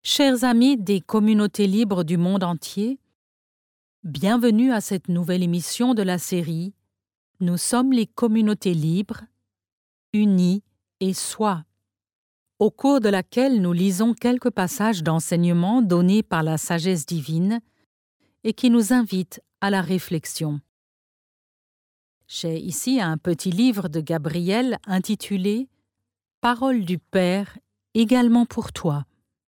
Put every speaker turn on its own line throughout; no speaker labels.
Chers amis des communautés libres du monde entier, bienvenue à cette nouvelle émission de la série « Nous sommes les communautés libres, unies et soi », au cours de laquelle nous lisons quelques passages d'enseignement donnés par la sagesse divine et qui nous invitent à la réflexion. J'ai ici un petit livre de Gabriel intitulé « Paroles du Père également pour toi ».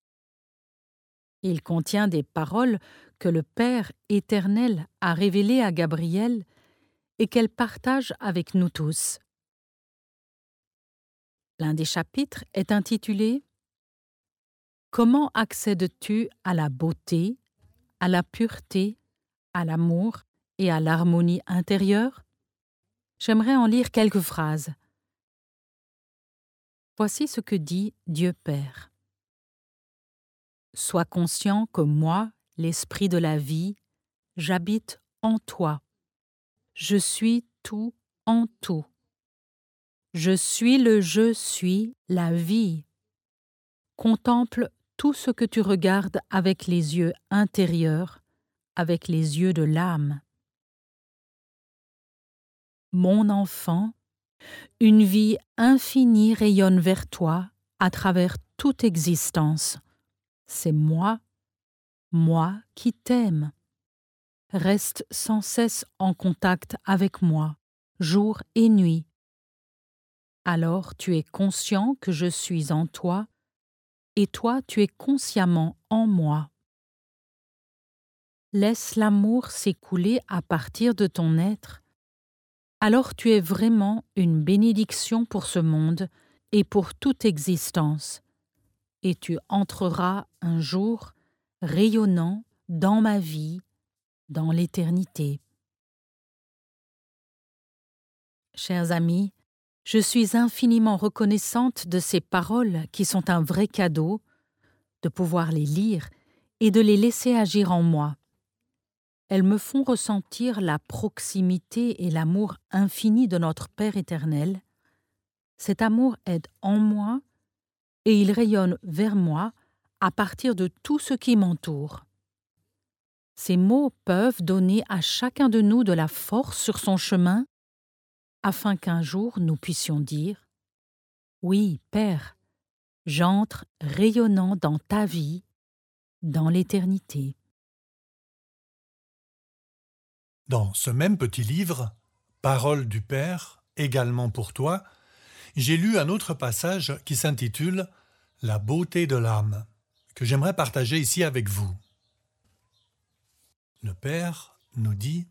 Il contient des paroles que le Père éternel a révélées à Gabriel et qu'elle partage avec nous tous. L'un des chapitres est intitulé « Comment accèdes-tu à la beauté, à la pureté, à l'amour et à l'harmonie intérieure ?» J'aimerais en lire quelques phrases. Voici ce que dit Dieu Père. Sois conscient que moi, l'esprit de la vie, j'habite en toi. Je suis tout en tout. Je suis la vie. Contemple tout ce que tu regardes avec les yeux intérieurs, avec les yeux de l'âme. Mon enfant, une vie infinie rayonne vers toi à travers toute existence. C'est moi qui t'aime. Reste sans cesse en contact avec moi, jour et nuit. Alors tu es conscient que je suis en toi, et toi tu es consciemment en moi. Laisse l'amour s'écouler à partir de ton être, alors tu es vraiment une bénédiction pour ce monde et pour toute existence, et tu entreras un jour rayonnant dans ma vie, dans l'éternité. Chers amis, je suis infiniment reconnaissante de ces paroles qui sont un vrai cadeau, de pouvoir les lire et de les laisser agir en moi. Elles me font ressentir la proximité et l'amour infini de notre Père éternel. Cet amour est en moi et il rayonne vers moi à partir de tout ce qui m'entoure. Ces mots peuvent donner à chacun de nous de la force sur son chemin, afin qu'un jour nous puissions dire « Oui, Père, j'entre rayonnant dans ta vie, dans l'éternité. »
Dans ce même petit livre, « Paroles du Père, également pour toi », j'ai lu un autre passage qui s'intitule « La beauté de l'âme », que j'aimerais partager ici avec vous. Le Père nous dit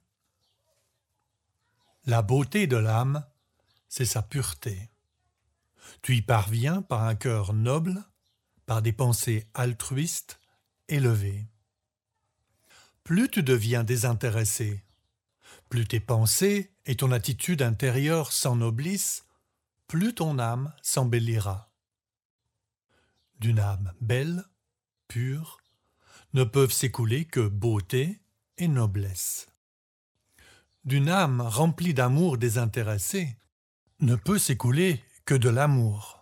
« La beauté de l'âme, c'est sa pureté. Tu y parviens par un cœur noble, par des pensées altruistes, élevées. Plus tu deviens désintéressé, plus tes pensées et ton attitude intérieure s'ennoblissent, plus ton âme s'embellira. D'une âme belle, pure, ne peuvent s'écouler que beauté et noblesse. D'une âme remplie d'amour désintéressé, ne peut s'écouler que de l'amour.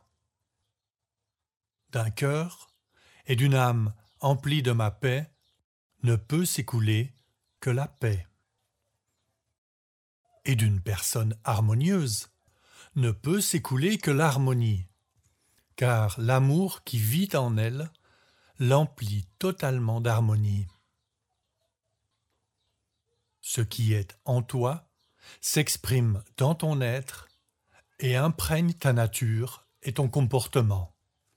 D'un cœur et d'une âme emplie de ma paix, ne peut s'écouler que la paix. Et d'une personne harmonieuse, ne peut s'écouler que l'harmonie, car l'amour qui vit en elle l'emplit totalement d'harmonie. Ce qui est en toi s'exprime dans ton être et imprègne ta nature et ton comportement.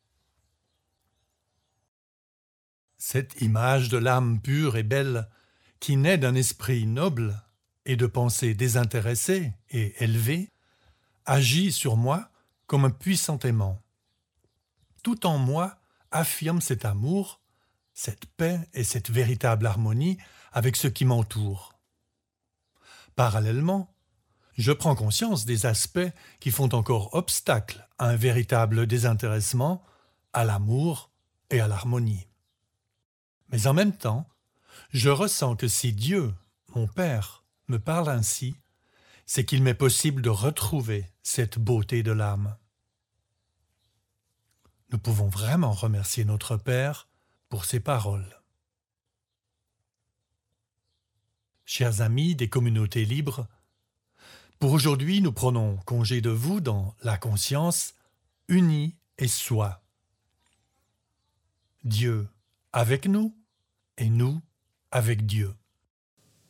Cette image de l'âme pure et belle qui naît d'un esprit noble et de pensées désintéressées et élevées agit sur moi comme un puissant aimant. Tout en moi affirme cet amour, cette paix et cette véritable harmonie avec ce qui m'entoure. Parallèlement, je prends conscience des aspects qui font encore obstacle à un véritable désintéressement, à l'amour et à l'harmonie. Mais en même temps, je ressens que si Dieu, mon Père, me parle ainsi, c'est qu'il m'est possible de retrouver cette beauté de l'âme. Nous pouvons vraiment remercier notre Père pour ces paroles. Chers amis des communautés libres, pour aujourd'hui, nous prenons congé de vous dans la conscience unie et soi. Dieu avec nous et nous avec Dieu.